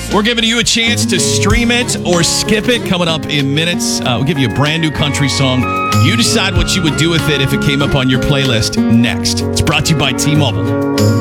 We're giving you a chance to stream it or skip it coming up in minutes. We'll give you a brand new country song. You decide what you would do with it if it came up on your playlist next. It's brought to you by T-Mobile.